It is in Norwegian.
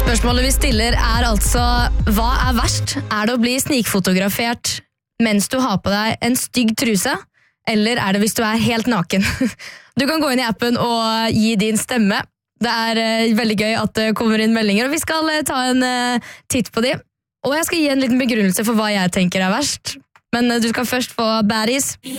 Spørsmålet vi stiller altså, hva verst? Det å bli snikfotografert mens du har på deg en stygg truse, eller det hvis du helt naken? Du kan gå inn i appen og gi din stemme. Det veldig gøy at det kommer inn meldinger, og vi skal ta en titt på dem. Og jeg skal gi en liten begrunnelse for hva jeg tenker verst. Men du skal først få baddies.